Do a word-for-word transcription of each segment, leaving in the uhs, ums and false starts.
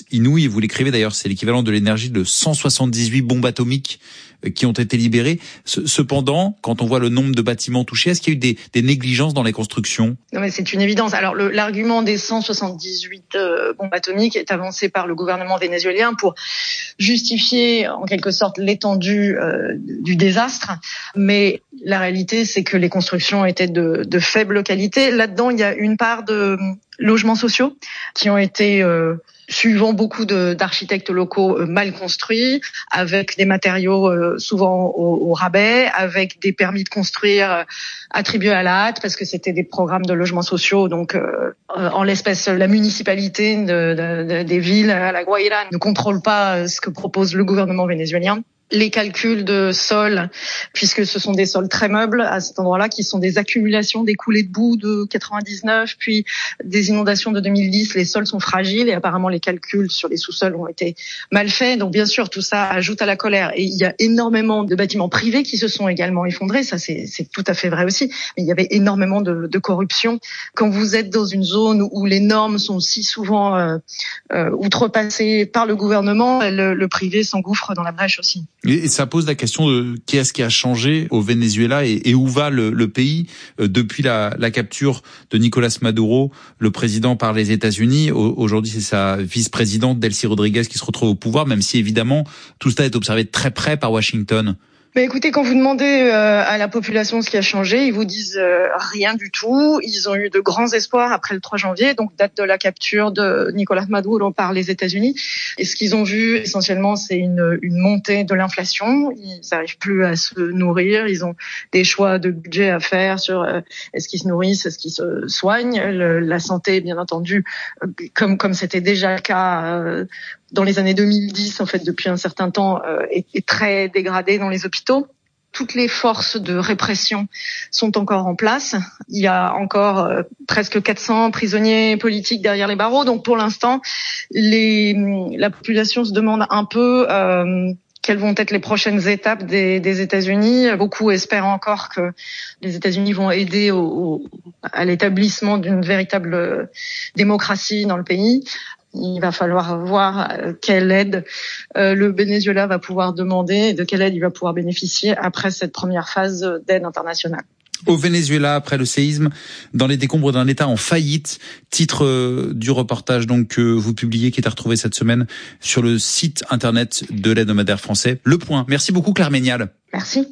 inouïe. Vous l'écrivez d'ailleurs, c'est l'équivalent de l'énergie de cent soixante-dix-huit bombes atomiques qui ont été libérées. Cependant, quand on voit le nombre de bâtiments touchés, est-ce qu'il y a eu des, des négligences dans les constructions? Non, mais c'est une évidence. Alors, le, l'argument des cent soixante-dix-huit euh, bombes atomiques est avancé par le gouvernement vénézuélien pour justifier, en quelque sorte, l'étendue euh, du désastre. Mais la réalité, c'est que les constructions étaient de, de faible qualité. Là-dedans, il y a une part de logements sociaux qui ont été euh, suivant beaucoup de, d'architectes locaux euh, mal construits, avec des matériaux euh, souvent au, au rabais, avec des permis de construire euh, attribués à la hâte parce que c'était des programmes de logements sociaux. Donc, euh, en l'espèce, la municipalité de, de, de, des villes à la Guaira ne contrôle pas ce que propose le gouvernement vénézuélien. Les calculs de sol, puisque ce sont des sols très meubles à cet endroit-là, qui sont des accumulations des coulées de boue de quatre-vingt-dix-neuf, puis des inondations de deux mille dix, les sols sont fragiles et apparemment les calculs sur les sous-sols ont été mal faits. Donc bien sûr, tout ça ajoute à la colère. Et il y a énormément de bâtiments privés qui se sont également effondrés, ça c'est, c'est tout à fait vrai aussi. Mais il y avait énormément de, de corruption. Quand vous êtes dans une zone où les normes sont si souvent euh, euh, outrepassées par le gouvernement, le, le privé s'engouffre dans la brèche aussi. Et ça pose la question de qui est-ce qui a changé au Venezuela et, et où va le, le pays euh, depuis la, la capture de Nicolás Maduro, le président par les États-Unis. Au, aujourd'hui, c'est sa vice-présidente Delcy Rodriguez qui se retrouve au pouvoir, même si évidemment tout cela est observé de très près par Washington. Mais écoutez, quand vous demandez euh, à la population ce qui a changé, ils vous disent euh, rien du tout. Ils ont eu de grands espoirs après le trois janvier, donc date de la capture de Nicolás Maduro par les États-Unis. Et ce qu'ils ont vu essentiellement, c'est une, une montée de l'inflation. Ils n'arrivent plus à se nourrir. Ils ont des choix de budget à faire sur euh, est-ce qu'ils se nourrissent, est-ce qu'ils se soignent. Le, la santé, bien entendu, euh, comme comme c'était déjà le cas euh, dans les années deux mille dix, en fait, depuis un certain temps, euh, est, est très dégradée dans les hôpitaux. Toutes les forces de répression sont encore en place. Il y a encore euh, presque quatre cents prisonniers politiques derrière les barreaux. Donc, pour l'instant, les, la population se demande un peu euh, quelles vont être les prochaines étapes des, des États-Unis. Beaucoup espèrent encore que les États-Unis vont aider au, au, à l'établissement d'une véritable démocratie dans le pays. Il va falloir voir quelle aide euh, le Venezuela va pouvoir demander, de quelle aide il va pouvoir bénéficier après cette première phase d'aide internationale. Au Venezuela, après le séisme, dans les décombres d'un État en faillite, titre euh, du reportage donc que vous publiez, qui est à retrouver cette semaine sur le site internet de l'hebdomadaire français Le Point. Merci beaucoup Claire Ménial. Merci.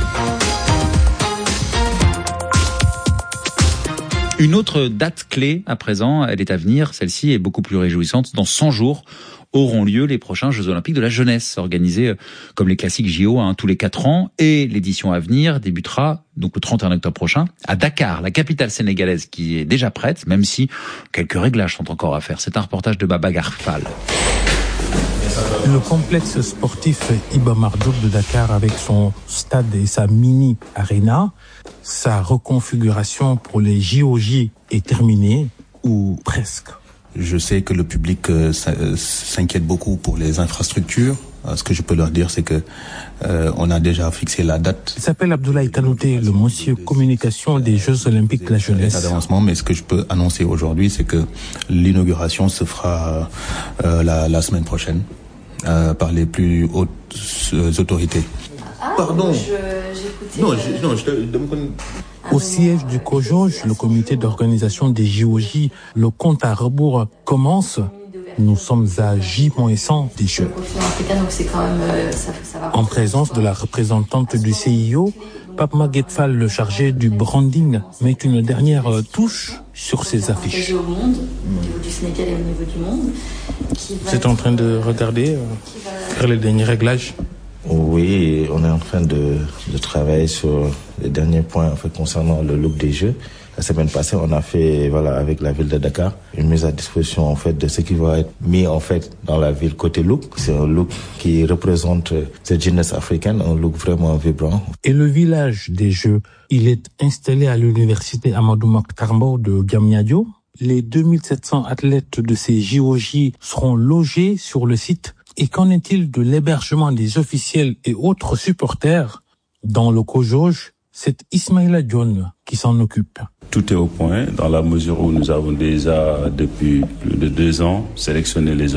Une autre date clé à présent, elle est à venir, celle-ci est beaucoup plus réjouissante. Dans cent jours auront lieu les prochains Jeux Olympiques de la jeunesse, organisés comme les classiques J O hein, tous les quatre ans. Et l'édition à venir débutera donc le trente et un octobre prochain à Dakar, la capitale sénégalaise qui est déjà prête, même si quelques réglages sont encore à faire. C'est un reportage de Baba Garfal. Le complexe sportif Iba Mar Diop de Dakar avec son stade et sa mini arena, sa reconfiguration pour les J O J est terminée, ou presque. Je sais que le public euh, s'inquiète beaucoup pour les infrastructures. Ce que je peux leur dire, c'est que euh, on a déjà fixé la date. Il s'appelle Abdoulaye Kanouté, le monsieur communication des Jeux Olympiques de la jeunesse. D'avancement, mais ce que je peux annoncer aujourd'hui, c'est que l'inauguration se fera euh, la, la semaine prochaine euh, par les plus hautes euh, autorités. Ah, Pardon. Je, j'écoutais. Non, je, non, je te demande. Au siège du COJOJ, le comité d'organisation des J O J, le compte à rebours commence. Nous sommes à J cent des Jeux. En présence de la représentante du C I O, Pape Maguette Fall, le chargé du branding, met une dernière touche sur ses affiches. Au monde, au niveau du Sénégal et au niveau du monde. Vous êtes en train de regarder, euh, faire les derniers réglages? Oui, on est en train de, de travailler sur les derniers points en fait, concernant le look des Jeux. La semaine passée, on a fait, voilà, avec la ville de Dakar, une mise à disposition en fait de ce qui va être mis en fait dans la ville côté look. C'est un look qui représente cette jeunesse africaine, un look vraiment vibrant. Et le village des Jeux, il est installé à l'université Amadou Mahtar Mbow de Diamniadio. Les deux mille sept cents athlètes de ces J O J seront logés sur le site. Et qu'en est-il de l'hébergement des officiels et autres supporters dans le COJOJ? C'est Ismaïla Dione qui s'en occupe. Tout est au point dans la mesure où nous avons déjà depuis plus de deux ans sélectionné les hôtels partenaires.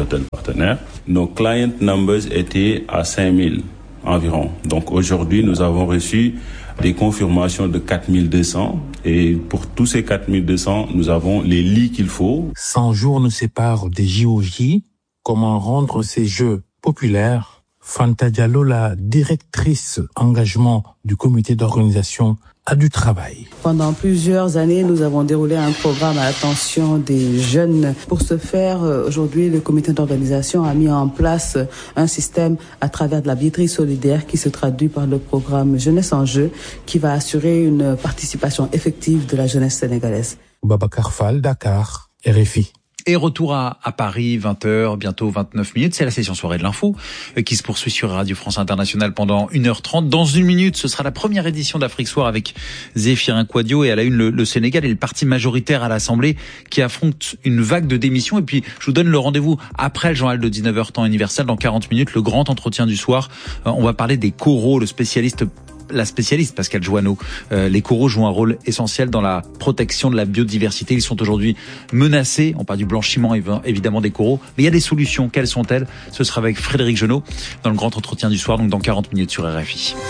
partenaires. Nos client numbers étaient à cinq mille environ. Donc aujourd'hui, nous avons reçu des confirmations de quatre mille deux cents et pour tous ces quatre mille deux cents, nous avons les lits qu'il faut. cent jours nous séparent des J O J. Comment rendre ces jeux populaires? Fanta Diallo, la directrice engagement du comité d'organisation, a du travail. Pendant plusieurs années, nous avons déroulé un programme à l'attention des jeunes. Pour ce faire, aujourd'hui, le comité d'organisation a mis en place un système à travers de la billetterie solidaire qui se traduit par le programme Jeunesse en jeu, qui va assurer une participation effective de la jeunesse sénégalaise. Babacar Fall, Dakar, R F I. Et retour à, à Paris, vingt heures, bientôt vingt-neuf minutes. C'est la session soirée de l'info euh, qui se poursuit sur Radio France Internationale pendant une heure trente. Dans une minute, ce sera la première édition d'Afrique Soir avec Zéphirin Quadio et à la une le, le Sénégal et le parti majoritaire à l'Assemblée qui affronte une vague de démissions. Et puis, je vous donne le rendez-vous après le journal de dix-neuf heures temps universel. Dans quarante minutes, le grand entretien du soir. Euh, on va parler des coraux, le spécialiste la spécialiste Pascal Joanneau. Euh, les coraux jouent un rôle essentiel dans la protection de la biodiversité. Ils sont aujourd'hui menacés. On parle du blanchiment évidemment des coraux. Mais il y a des solutions. Quelles sont-elles? Ce sera avec Frédéric Genot dans le grand entretien du soir, donc dans quarante minutes sur R F I.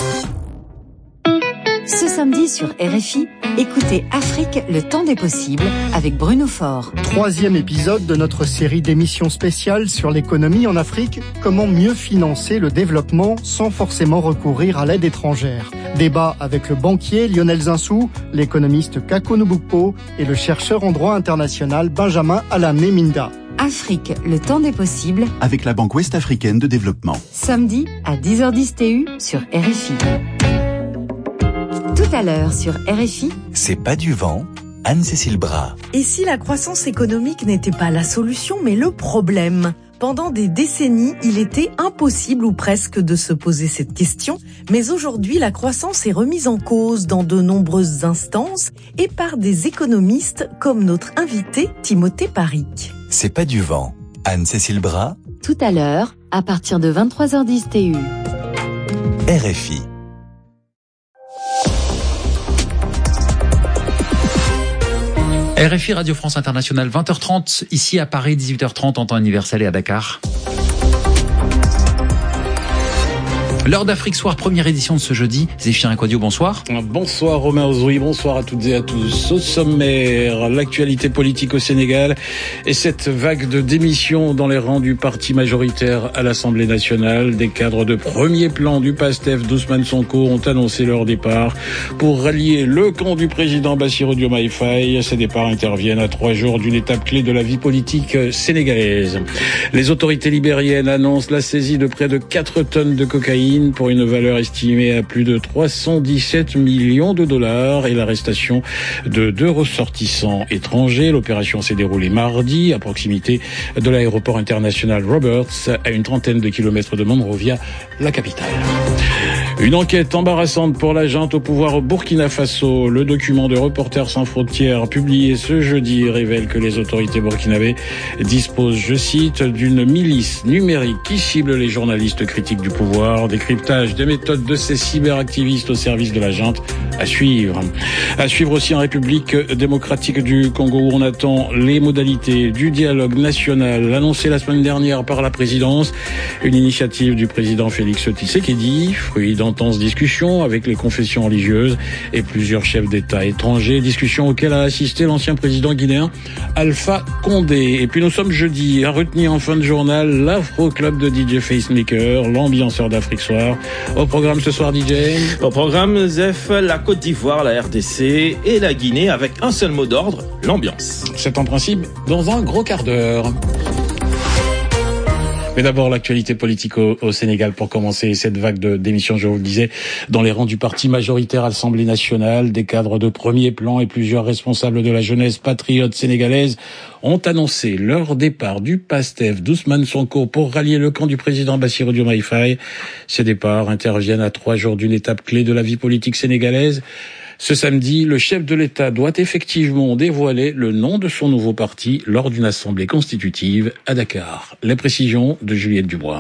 Ce samedi sur R F I, écoutez Afrique, le temps des possibles avec Bruno Faure. Troisième épisode de notre série d'émissions spéciales sur l'économie en Afrique. Comment mieux financer le développement sans forcément recourir à l'aide étrangère. Débat avec le banquier Lionel Zinsou, l'économiste Kako Nubukpo et le chercheur en droit international Benjamin Alamé Minda. Afrique, le temps des possibles avec la Banque Ouest-Africaine de Développement. Samedi à dix heures dix T U sur R F I. Tout à l'heure sur R F I. C'est pas du vent, Anne-Cécile Bras. Et si la croissance économique n'était pas la solution, mais le problème? Pendant des décennies, il était impossible ou presque de se poser cette question, mais aujourd'hui, la croissance est remise en cause dans de nombreuses instances et par des économistes comme notre invité Timothée Paric. C'est pas du vent, Anne-Cécile Bras. Tout à l'heure, à partir de vingt-trois heures dix T U. R F I. R F I Radio France Internationale, vingt heures trente, ici à Paris, dix-huit heures trente en temps universel et à Dakar. L'heure d'Afrique Soir, première édition de ce jeudi. Zéphirin Quadio, bonsoir. Bonsoir Romain Ozoui, bonsoir à toutes et à tous. Au sommaire, l'actualité politique au Sénégal et cette vague de démissions dans les rangs du parti majoritaire à l'Assemblée nationale. Des cadres de premier plan du PASTEF d'Ousmane Sonko ont annoncé leur départ pour rallier le camp du président Bassirou Diomaye Faye. Ces départs interviennent à trois jours d'une étape clé de la vie politique sénégalaise. Les autorités libériennes annoncent la saisie de près de quatre tonnes de cocaïne pour une valeur estimée à plus de trois cent dix-sept millions de dollars et l'arrestation de deux ressortissants étrangers. L'opération s'est déroulée mardi à proximité de l'aéroport international Roberts, à une trentaine de kilomètres de Monrovia, la capitale. Une enquête embarrassante pour la junte au pouvoir au Burkina Faso. Le document de Reporters sans frontières publié ce jeudi révèle que les autorités burkinabées disposent, je cite, d'une milice numérique qui cible les journalistes critiques du pouvoir. Décryptage des méthodes de ces cyberactivistes au service de la junte à suivre. À suivre aussi en République démocratique du Congo où on attend les modalités du dialogue national annoncé la semaine dernière par la présidence. Une initiative du président Félix Tshisekedi, fruit d'intenses discussions avec les confessions religieuses et plusieurs chefs d'État étrangers, discussions auxquelles a assisté l'ancien président guinéen Alpha Condé. Et puis nous sommes jeudi à retenir en fin de journal l'Afro Club de D J Facemaker, l'ambianceur d'Afrique Soir. Au programme ce soir, D J. Au programme, Zef, la Côte d'Ivoire, la R D C et la Guinée avec un seul mot d'ordre, l'ambiance. C'est en principe dans un gros quart d'heure. Mais d'abord, l'actualité politique au, au Sénégal pour commencer cette vague de démissions, je vous le disais, dans les rangs du parti majoritaire à l'Assemblée nationale. Des cadres de premier plan et plusieurs responsables de la jeunesse patriote sénégalaise ont annoncé leur départ du PASTEF d'Ousmane Sonko pour rallier le camp du président Bassirou Diomaye Faye. Ces départs interviennent à trois jours d'une étape clé de la vie politique sénégalaise. Ce samedi, le chef de l'État doit effectivement dévoiler le nom de son nouveau parti lors d'une assemblée constitutive à Dakar. Les précisions de Juliette Dubois.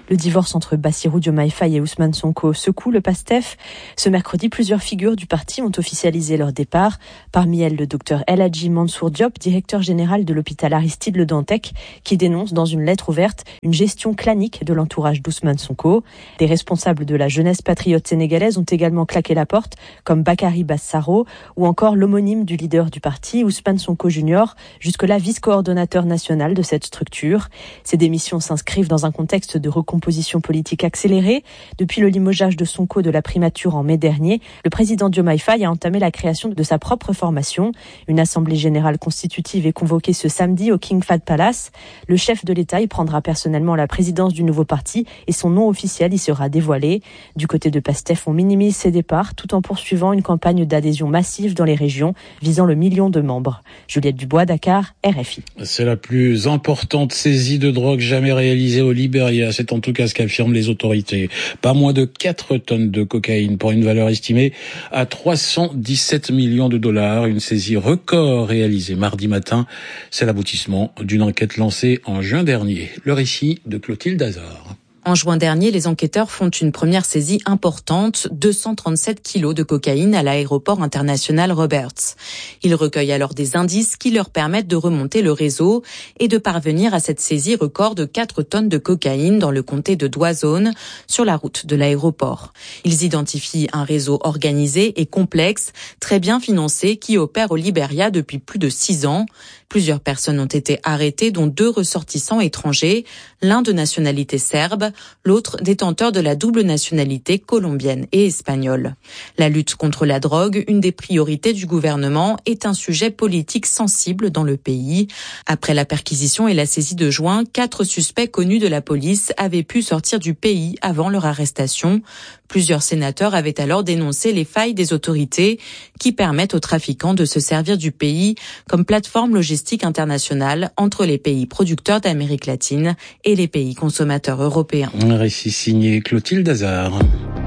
Le divorce entre Bassirou Diomaye Faye et Ousmane Sonko secoue le PASTEF. Ce mercredi, plusieurs figures du parti ont officialisé leur départ. Parmi elles, le docteur El Hadji Mansour Diop, directeur général de l'hôpital Aristide Le Dantec, qui dénonce dans une lettre ouverte une gestion clanique de l'entourage d'Ousmane Sonko. Des responsables de la jeunesse patriote sénégalaise ont également claqué la porte, comme Bakary Bassaro, ou encore l'homonyme du leader du parti, Ousmane Sonko Junior, jusque-là vice-coordonnateur national de cette structure. Ces démissions s'inscrivent dans un contexte de recomposition politique accélérée. Depuis le limogeage de Sonko de la primature en mai dernier, le président Diomaye Faye a entamé la création de sa propre formation. Une assemblée générale constitutive est convoquée ce samedi au King Fahd Palace. Le chef de l'État y prendra personnellement la présidence du nouveau parti et son nom officiel y sera dévoilé. Du côté de PASTEF, on minimise ses départs tout en poursuivant une campagne d'adhésion massive dans les régions visant le million de membres. Juliette Dubois, Dakar, R F I. C'est la plus importante saisie de drogue jamais réalisée au Libéria. C'est en tout cas ce qu'affirment les autorités. Pas moins de quatre tonnes de cocaïne pour une valeur estimée à trois cent dix-sept millions de dollars. Une saisie record réalisée mardi matin. C'est l'aboutissement d'une enquête lancée en juin dernier. Le récit de Clotilde Azor. En juin dernier, les enquêteurs font une première saisie importante, deux cent trente-sept kilos de cocaïne à l'aéroport international Roberts. Ils recueillent alors des indices qui leur permettent de remonter le réseau et de parvenir à cette saisie record de quatre tonnes de cocaïne dans le comté de Doisone, sur la route de l'aéroport. Ils identifient un réseau organisé et complexe, très bien financé, qui opère au Libéria depuis plus de six ans. Plusieurs personnes ont été arrêtées, dont deux ressortissants étrangers, l'un de nationalité serbe, l'autre détenteur de la double nationalité colombienne et espagnole. La lutte contre la drogue, une des priorités du gouvernement, est un sujet politique sensible dans le pays. Après la perquisition et la saisie de juin, quatre suspects connus de la police avaient pu sortir du pays avant leur arrestation. Plusieurs sénateurs avaient alors dénoncé les failles des autorités qui permettent aux trafiquants de se servir du pays comme plateforme logistique internationale entre les pays producteurs d'Amérique latine et les pays consommateurs européens. Un récit signé Clotilde Azar.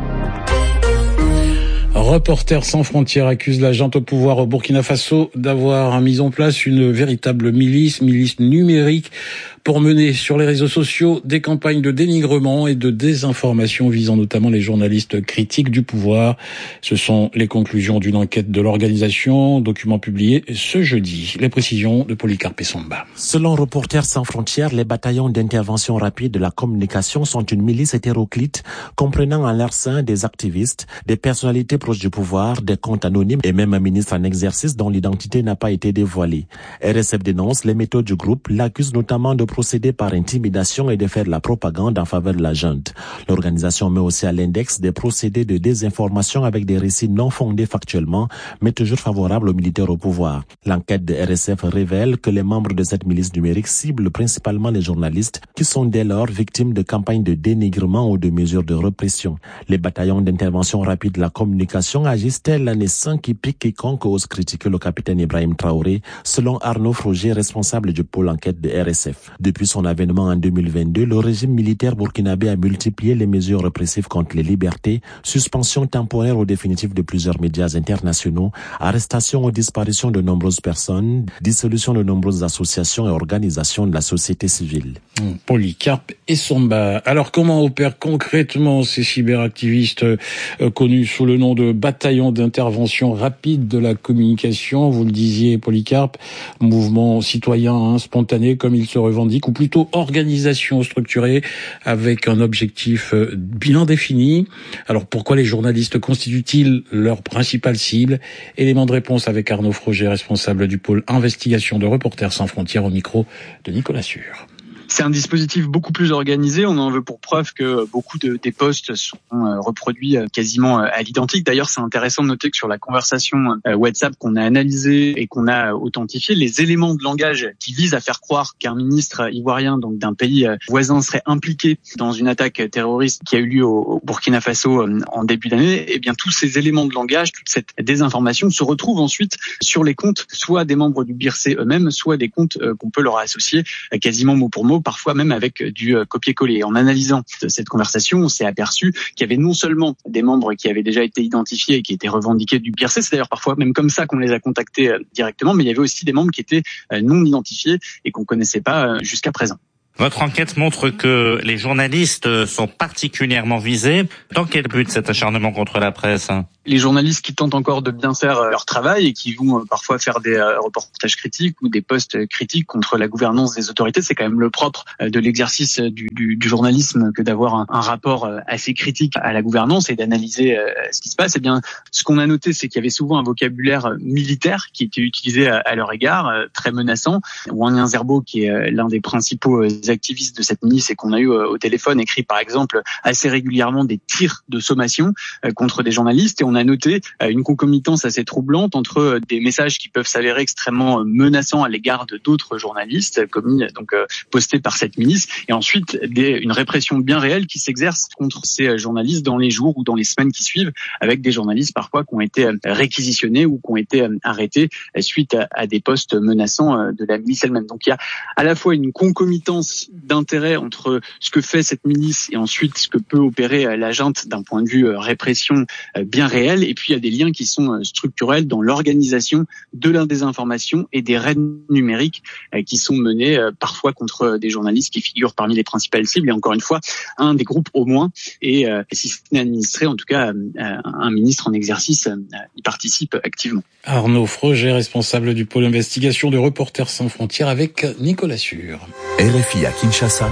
Reporters sans frontières accuse la junte au pouvoir au Burkina Faso d'avoir mis en place une véritable milice, milice numérique, pour mener sur les réseaux sociaux des campagnes de dénigrement et de désinformation visant notamment les journalistes critiques du pouvoir. Ce sont les conclusions d'une enquête de l'organisation, document publié ce jeudi. Les précisions de Polycarpe Samba. Selon Reporters sans frontières, les bataillons d'intervention rapide de la communication sont une milice hétéroclite comprenant en leur sein des activistes, des personnalités proches du pouvoir, des comptes anonymes et même un ministre en exercice dont l'identité n'a pas été dévoilée. R S F dénonce les méthodes du groupe, l'accuse notamment de procéder par intimidation et de faire de la propagande en faveur de la junte. L'organisation met aussi à l'index des procédés de désinformation avec des récits non fondés factuellement, mais toujours favorables aux militaires au pouvoir. L'enquête de R S F révèle que les membres de cette milice numérique ciblent principalement les journalistes qui sont dès lors victimes de campagnes de dénigrement ou de mesures de répression. Les bataillons d'intervention rapide de la communication agissent tel un essaim qui pique quiconque ose critiquer le capitaine Ibrahim Traoré, selon Arnaud Froger, responsable du pôle enquête de R S F. Depuis son avènement en deux mille vingt-deux, le régime militaire burkinabé a multiplié les mesures répressives contre les libertés, suspension temporaire ou définitive de plusieurs médias internationaux, arrestation ou disparition de nombreuses personnes, dissolution de nombreuses associations et organisations de la société civile. Polycarpe et Samba. Alors comment opèrent concrètement ces cyberactivistes euh, connus sous le nom de bataillon d'intervention rapide de la communication? Vous le disiez, Polycarpe, mouvement citoyen hein, spontané comme il se revendique, ou plutôt organisation structurée avec un objectif bien défini. Alors pourquoi les journalistes constituent-ils leur principale cible? Élément de réponse avec Arnaud Froger, responsable du pôle investigation de Reporters sans frontières, au micro de Nicolas Sûr. C'est un dispositif beaucoup plus organisé. On en veut pour preuve que beaucoup de, des posts sont euh, reproduits euh, quasiment euh, à l'identique. D'ailleurs, c'est intéressant de noter que sur la conversation euh, WhatsApp qu'on a analysée et qu'on a authentifiée, les éléments de langage qui visent à faire croire qu'un ministre ivoirien, donc d'un pays euh, voisin, serait impliqué dans une attaque terroriste qui a eu lieu au, au Burkina Faso euh, en début d'année, eh bien tous ces éléments de langage, toute cette désinformation se retrouve ensuite sur les comptes, soit des membres du B I R C eux-mêmes, soit des comptes euh, qu'on peut leur associer euh, quasiment mot pour mot, parfois même avec du copier-coller. En analysant cette conversation, on s'est aperçu qu'il y avait non seulement des membres qui avaient déjà été identifiés et qui étaient revendiqués du B I R C, c'est d'ailleurs parfois même comme ça qu'on les a contactés directement, mais il y avait aussi des membres qui étaient non identifiés et qu'on connaissait pas jusqu'à présent. Votre enquête montre que les journalistes sont particulièrement visés. Dans quel but cet acharnement contre la presse ? Les journalistes qui tentent encore de bien faire leur travail et qui vont parfois faire des reportages critiques ou des posts critiques contre la gouvernance des autorités, c'est quand même le propre de l'exercice du, du, du journalisme que d'avoir un, un rapport assez critique à la gouvernance et d'analyser ce qui se passe. Eh bien, ce qu'on a noté, c'est qu'il y avait souvent un vocabulaire militaire qui était utilisé à, à leur égard, très menaçant. Wan Zerbo, qui est l'un des principaux activistes de cette milice et qu'on a eu au téléphone, écrit par exemple assez régulièrement des tirs de sommation contre des journalistes, et on a noté une concomitance assez troublante entre des messages qui peuvent s'avérer extrêmement menaçants à l'égard de d'autres journalistes commis donc postés par cette milice, et ensuite des, une répression bien réelle qui s'exerce contre ces journalistes dans les jours ou dans les semaines qui suivent, avec des journalistes parfois qui ont été réquisitionnés ou qui ont été arrêtés suite à, à des postes menaçants de la milice elle-même. Donc il y a à la fois une concomitance d'intérêt entre ce que fait cette milice et ensuite ce que peut opérer la junte d'un point de vue répression bien réel. Et puis il y a des liens qui sont structurels dans l'organisation de la désinformation et des raids numériques qui sont menés parfois contre des journalistes qui figurent parmi les principales cibles. Et encore une fois, un des groupes au moins, et si ce n'est administré, en tout cas un ministre en exercice y participe activement. Arnaud Froger, responsable du pôle investigation de Reporters sans frontières, avec Nicolas Sûr. R F I à Kinshasa,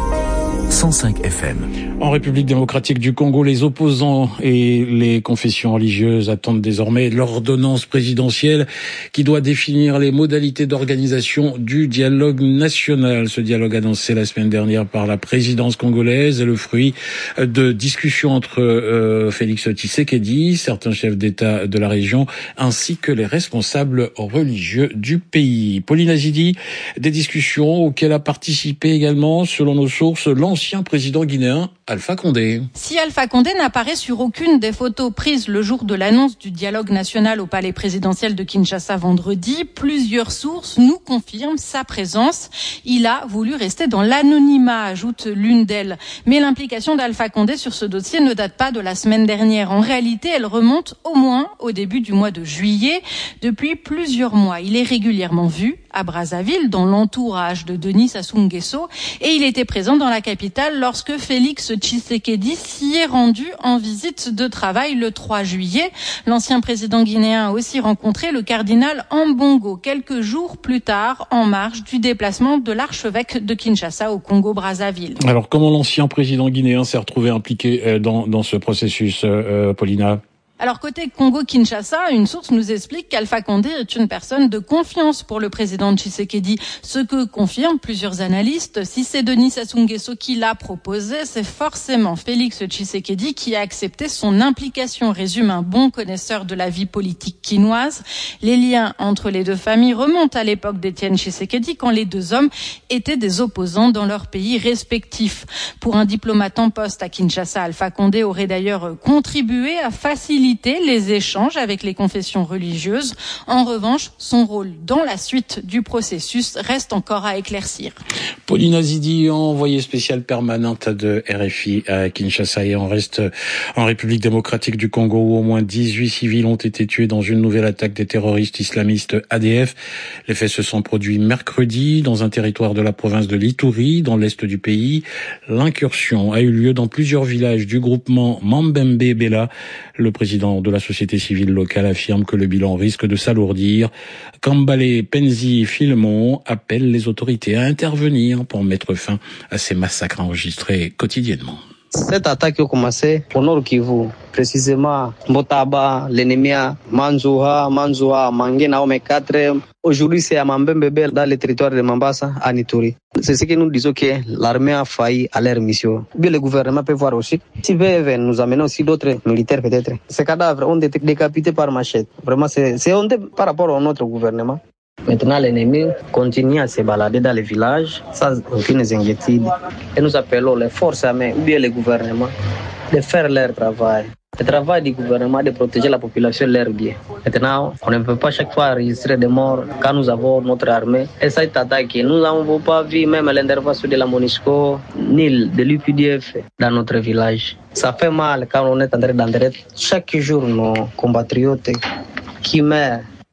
cent cinq F M. En République démocratique du Congo, les opposants et les confessions religieuses attendent désormais l'ordonnance présidentielle qui doit définir les modalités d'organisation du dialogue national. Ce dialogue annoncé la semaine dernière par la présidence congolaise est le fruit de discussions entre euh, Félix Tshisekedi, certains chefs d'État de la région, ainsi que les responsables religieux du pays. Pauline Azidi, des discussions auxquelles a participé également, selon nos sources, l'ancien président guinéen Alpha Condé. Si Alpha Condé n'apparaît sur aucune des photos prises le jour de l'annonce du dialogue national au palais présidentiel de Kinshasa vendredi, plusieurs sources nous confirment sa présence. Il a voulu rester dans l'anonymat, ajoute l'une d'elles. Mais l'implication d'Alpha Condé sur ce dossier ne date pas de la semaine dernière. En réalité, elle remonte au moins au début du mois de juillet. Depuis plusieurs mois, il est régulièrement vu à Brazzaville, dans l'entourage de Denis Sassou Nguesso, et il était présent dans la capitale lorsque Félix Tshisekedi s'y est rendu en visite de travail le trois juillet. L'ancien président guinéen a aussi rencontré le cardinal Ambongo quelques jours plus tard, en marge du déplacement de l'archevêque de Kinshasa au Congo-Brazzaville. Alors, comment l'ancien président guinéen s'est retrouvé impliqué dans, dans ce processus, euh, Paulina ? Alors, côté Congo-Kinshasa, une source nous explique qu'Alpha Condé est une personne de confiance pour le président Tshisekedi. Ce que confirment plusieurs analystes. Si c'est Denis Sassou Nguesso qui l'a proposé, c'est forcément Félix Tshisekedi qui a accepté son implication, résume un bon connaisseur de la vie politique quinoise. Les liens entre les deux familles remontent à l'époque d'Étienne Tshisekedi, quand les deux hommes étaient des opposants dans leurs pays respectifs. Pour un diplomate en poste à Kinshasa, Alpha Condé aurait d'ailleurs contribué à faciliter les échanges avec les confessions religieuses. En revanche, son rôle dans la suite du processus reste encore à éclaircir. Pauline Azidi, envoyée spéciale permanente de R F I à Kinshasa, et on reste en République démocratique du Congo où au moins dix-huit civils ont été tués dans une nouvelle attaque des terroristes islamistes A D F. Les faits se sont produits mercredi dans un territoire de la province de l'Ituri, dans l'est du pays. L'incursion a eu lieu dans plusieurs villages du groupement Mambembe Bela. Le président de la société civile locale affirme que le bilan risque de s'alourdir. Kambale Penzi Filmon appelle les autorités à intervenir pour mettre fin à ces massacres enregistrés quotidiennement. Cette attaque a commencé au nord Kivu, précisément Mbotaba, l'ennemi Manzouha, Manzouha, Mangena, Ome quatre. Aujourd'hui, c'est à Mambembebe, dans le territoire de Mambasa, à Ituri. C'est ce que nous disons que l'armée a failli à leur mission. Bien, le gouvernement peut voir aussi. Si veut nous amener aussi d'autres militaires, peut-être. Ces cadavres ont été décapités par machette. Vraiment, c'est, c'est honte par rapport à notre gouvernement. Maintenant, l'ennemi continue à se balader dans les villages sans aucune inquiétude. Et nous appelons les forces armées ou bien le gouvernement de faire leur travail. Le travail du gouvernement de protéger la population leur bien. Maintenant, on ne peut pas chaque fois enregistrer des morts quand nous avons notre armée. Et ça est attaqué. Nous n'avons pas vu même l'intervention de la MONUSCO ni de l'U P D F dans notre village. Ça fait mal quand on est en train d'enterrer chaque jour nos compatriotes qui meurent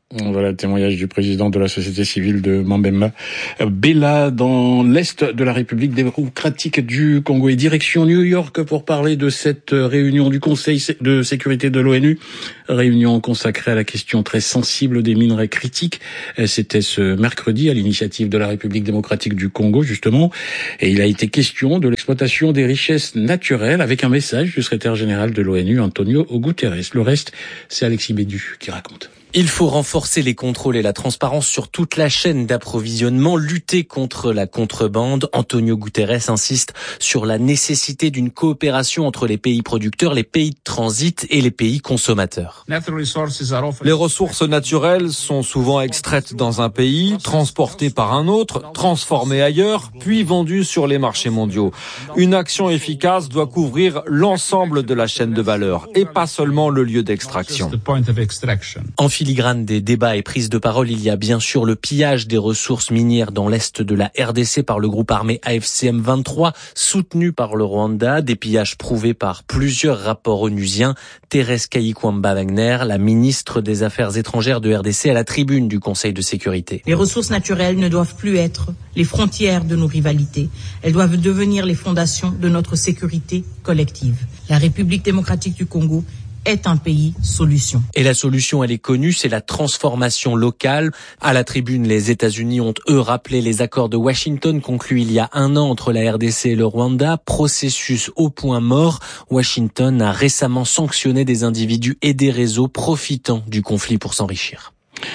Voilà le témoignage du président de la société civile de Mambemba Bella dans l'est de la République démocratique du Congo. Et direction New York pour parler de cette réunion du Conseil de sécurité de l'ONU. Réunion consacrée à la question très sensible des minerais critiques. C'était ce mercredi à l'initiative de la République démocratique du Congo, justement. Et il a été question de l'exploitation des richesses naturelles avec un message du secrétaire général de l'ONU, Antonio Guterres. Le reste, c'est Alexis Bédu qui raconte. Il faut renforcer les contrôles et la transparence sur toute la chaîne d'approvisionnement, lutter contre la contrebande. Antonio Guterres insiste sur la nécessité d'une coopération entre les pays producteurs, les pays de transit et les pays consommateurs. Les ressources naturelles sont souvent extraites dans un pays, transportées par un autre, transformées ailleurs, puis vendues sur les marchés mondiaux. Une action efficace doit couvrir l'ensemble de la chaîne de valeur et pas seulement le lieu d'extraction. En filigrane des débats et prises de parole, il y a bien sûr le pillage des ressources minières dans l'est de la R D C par le groupe armé A F C M vingt-trois, soutenu par le Rwanda, des pillages prouvés par plusieurs rapports onusiens. Thérèse Kayikwamba-Wagner, la ministre des Affaires étrangères de R D C, à la tribune du Conseil de sécurité. Les ressources naturelles ne doivent plus être les frontières de nos rivalités. Elles doivent devenir les fondations de notre sécurité collective. La République démocratique du Congo est un pays solution. Et la solution, elle est connue, c'est la transformation locale. À la tribune, les États-Unis ont, eux, rappelé les accords de Washington conclus il y a un an entre la R D C et le Rwanda. Processus au point mort. Washington a récemment sanctionné des individus et des réseaux profitant du conflit pour s'enrichir.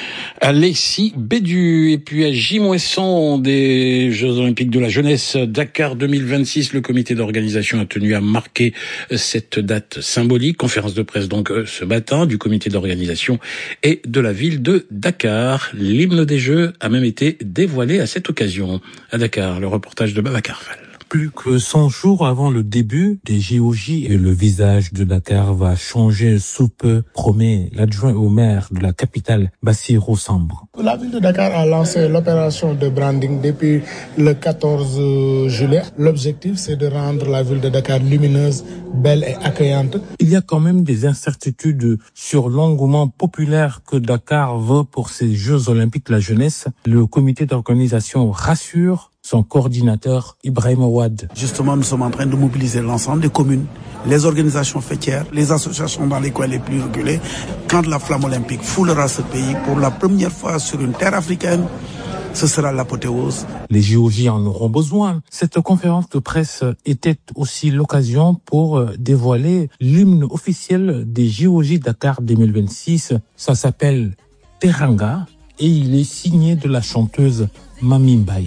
Alexis Bédu. Et puis à J cent des Jeux Olympiques de la Jeunesse Dakar deux mille vingt-six, le comité d'organisation a tenu à marquer cette date symbolique. Conférence de presse donc ce matin du comité d'organisation et de la ville de Dakar. L'hymne des Jeux a même été dévoilé à cette occasion. À Dakar, le reportage de Babacar Fall. Plus que cent jours avant le début des J O J, et le visage de Dakar va changer sous peu, promet l'adjoint au maire de la capitale, Bassirou Sambre. La ville de Dakar a lancé l'opération de branding depuis le quatorze juillet. L'objectif, c'est de rendre la ville de Dakar lumineuse, belle et accueillante. Il y a quand même des incertitudes sur l'engouement populaire que Dakar veut pour ces Jeux Olympiques de la jeunesse. Le comité d'organisation rassure son coordinateur Ibrahim Ouad. Justement, nous sommes en train de mobiliser l'ensemble des communes, les organisations fêtières, les associations dans les coins les plus reculés. Quand la flamme olympique foulera ce pays pour la première fois sur une terre africaine, ce sera l'apothéose. Les J O J en auront besoin. Cette conférence de presse était aussi l'occasion pour dévoiler l'hymne officiel des J O J Dakar deux mille vingt-six. Ça s'appelle Teranga et il est signé de la chanteuse Mami Mbaye.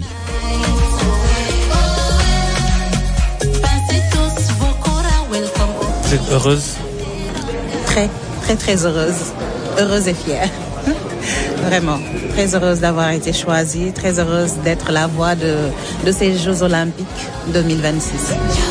Vous êtes heureuse? Très, très, très heureuse. Heureuse et fière. Vraiment, très heureuse d'avoir été choisie, très heureuse d'être la voix de, de ces Jeux Olympiques deux mille vingt-six.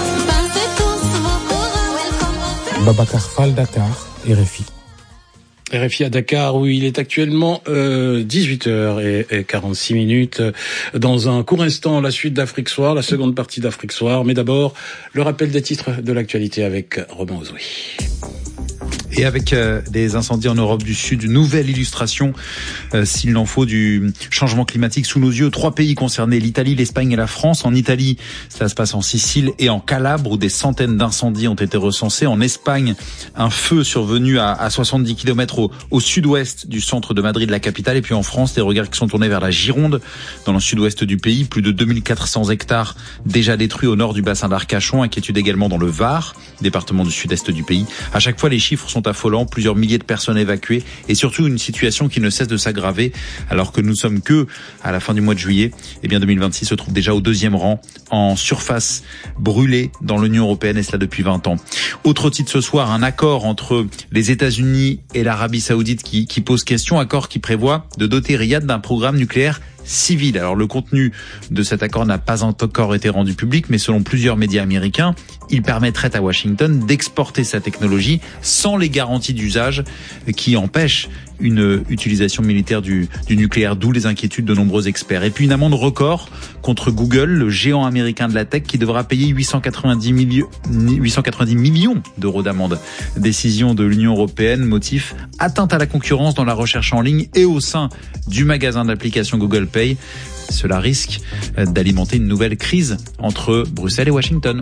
Babacar Fall, Dakar, R F I. R F I à Dakar, où il est actuellement euh, dix-huit heures quarante-six minutes. Dans un court instant, la suite d'Afrique Soir, la seconde partie d'Afrique Soir. Mais d'abord, le rappel des titres de l'actualité avec Robin Ozoui. Et avec euh, des incendies en Europe du Sud, une nouvelle illustration, euh, s'il en faut, du changement climatique sous nos yeux. Trois pays concernés, l'Italie, l'Espagne et la France. En Italie, ça se passe en Sicile et en Calabre, où des centaines d'incendies ont été recensés. En Espagne, un feu survenu à, à soixante-dix kilomètres au, au sud-ouest du centre de Madrid, la capitale. Et puis en France, des regards qui sont tournés vers la Gironde, dans le sud-ouest du pays. Plus de deux mille quatre cents hectares déjà détruits au nord du bassin d'Arcachon. Inquiétude également dans le Var, département du sud-est du pays. À chaque fois, les chiffres sont affolants, plusieurs milliers de personnes évacuées et surtout une situation qui ne cesse de s'aggraver alors que nous ne sommes que à la fin du mois de juillet. Eh bien, deux mille vingt-six se trouve déjà au deuxième rang en surface brûlée dans l'Union européenne et cela depuis vingt ans. Autre titre ce soir, un accord entre les États-Unis et l'Arabie Saoudite qui, qui pose question, accord qui prévoit de doter Riyad d'un programme nucléaire civil. Alors le contenu de cet accord n'a pas encore été rendu public, mais selon plusieurs médias américains, il permettrait à Washington d'exporter sa technologie sans les garanties d'usage qui empêchent une utilisation militaire du, du nucléaire, d'où les inquiétudes de nombreux experts. Et puis une amende record contre Google, le géant américain de la tech, qui devra payer huit cent quatre-vingt-dix millions d'euros d'amende. Décision de l'Union européenne, motif atteinte à la concurrence dans la recherche en ligne et au sein du magasin d'applications Google Pay. Cela risque d'alimenter une nouvelle crise entre Bruxelles et Washington.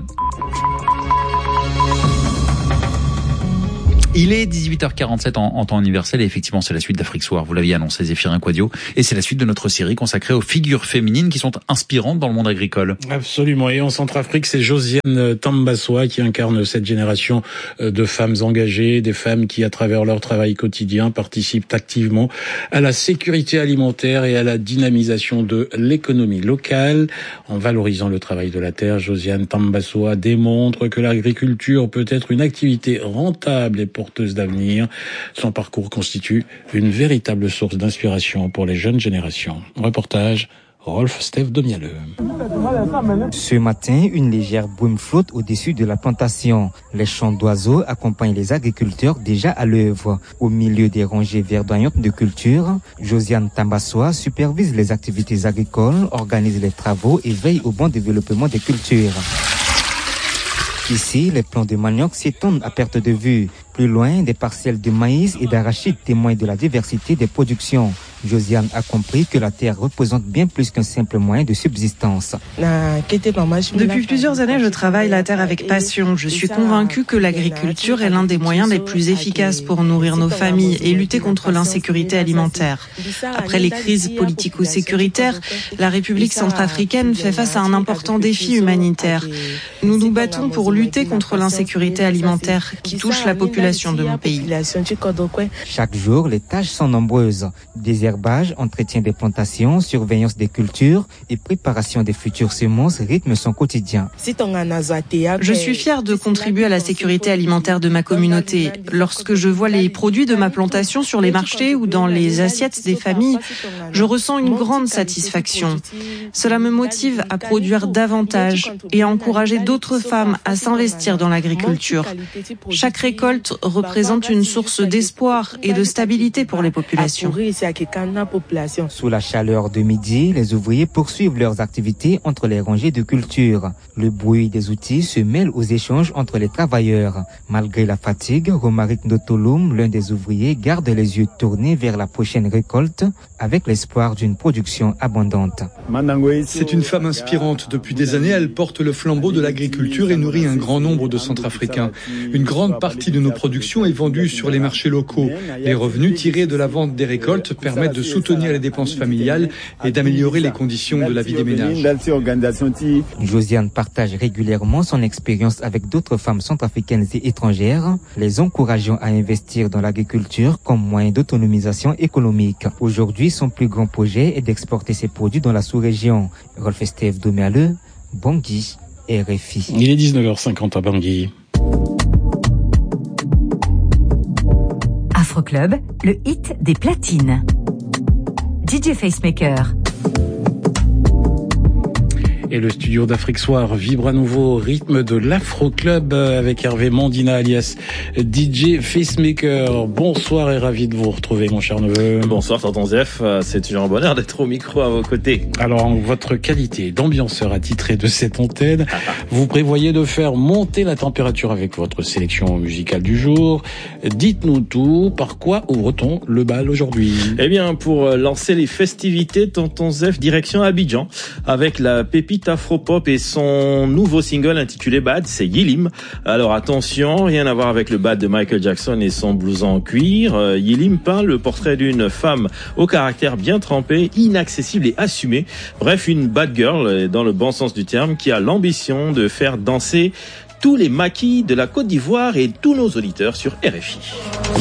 Il est dix-huit heures quarante-sept en, en temps universel et effectivement c'est la suite d'Afrique Soir. Vous l'aviez annoncé, Zéphirin Quadio, et c'est la suite de notre série consacrée aux figures féminines qui sont inspirantes dans le monde agricole. Absolument. Et en Centrafrique, c'est Josiane Tambassoa qui incarne cette génération de femmes engagées, des femmes qui, à travers leur travail quotidien, participent activement à la sécurité alimentaire et à la dynamisation de l'économie locale. En valorisant le travail de la terre, Josiane Tambassoa démontre que l'agriculture peut être une activité rentable et porteuse d'avenir. Son parcours constitue une véritable source d'inspiration pour les jeunes générations. Reportage Rolf Steve Domialeux. Ce matin, une légère brume flotte au-dessus de la plantation. Les chants d'oiseaux accompagnent les agriculteurs déjà à l'œuvre. Au milieu des rangées verdoyantes de culture, Josiane Tambassoa supervise les activités agricoles, organise les travaux et veille au bon développement des cultures. Ici, les plants de manioc s'étendent à perte de vue. Plus loin, des parcelles de maïs et d'arachide témoignent de la diversité des productions. Josiane a compris que la terre représente bien plus qu'un simple moyen de subsistance. Depuis plusieurs années, je travaille la terre avec passion. Je suis convaincue que l'agriculture est l'un des moyens les plus efficaces pour nourrir nos familles et lutter contre l'insécurité alimentaire. Après les crises politico-sécuritaires, la République centrafricaine fait face à un important défi humanitaire. Nous nous battons pour lutter contre l'insécurité alimentaire qui touche la population de mon pays. Chaque jour, les tâches sont nombreuses. Désherbage, entretien des plantations, surveillance des cultures et préparation des futures semences rythment son quotidien. Je suis fière de contribuer à la sécurité alimentaire de ma communauté. Lorsque je vois les produits de ma plantation sur les marchés ou dans les assiettes des familles, je ressens une grande satisfaction. Cela me motive à produire davantage et à encourager d'autres femmes à s'investir dans l'agriculture. Chaque récolte représente une source d'espoir et de stabilité pour les populations. Sous la chaleur de midi, les ouvriers poursuivent leurs activités entre les rangées de culture. Le bruit des outils se mêle aux échanges entre les travailleurs. Malgré la fatigue, Romaric Ndotolum, l'un des ouvriers, garde les yeux tournés vers la prochaine récolte avec l'espoir d'une production abondante. C'est une femme inspirante. Depuis des années, elle porte le flambeau de l'agriculture et nourrit un grand nombre de Centrafricains. Une grande partie de nos productions est vendue sur les marchés locaux. Les revenus tirés de la vente des récoltes permettent de soutenir les dépenses familiales et d'améliorer les conditions de la vie des ménages. Josiane partage régulièrement son expérience avec d'autres femmes centrafricaines et étrangères, les encourageant à investir dans l'agriculture comme moyen d'autonomisation économique. Aujourd'hui, son plus grand projet est d'exporter ses produits dans la sous-région. Rolf Steve Domialeux, Bangui, R F I. Il est dix-neuf heures cinquante à Bangui. Afroclub, le hit des platines. D J Facemaker. Et le studio d'Afrique Soir vibre à nouveau au rythme de l'Afro-Club avec Hervé Mandina alias D J Facemaker. Bonsoir et ravi de vous retrouver, mon cher neveu. Bonsoir, tonton Zef. C'est toujours un bonheur d'être au micro à vos côtés. Alors, en votre qualité d'ambianceur attitré de cette antenne, vous prévoyez de faire monter la température avec votre sélection musicale du jour. Dites-nous tout. Par quoi ouvre-t-on le bal aujourd'hui? Eh bien, pour lancer les festivités, tonton Zef, direction Abidjan avec la pépite Afropop et son nouveau single intitulé Bad, c'est Yilim. Alors attention, rien à voir avec le Bad de Michael Jackson et son blouson en cuir. Euh, Yilim peint le portrait d'une femme au caractère bien trempé, inaccessible et assumé. Bref, une bad girl dans le bon sens du terme qui a l'ambition de faire danser tous les maquis de la Côte d'Ivoire et tous nos auditeurs sur R F I.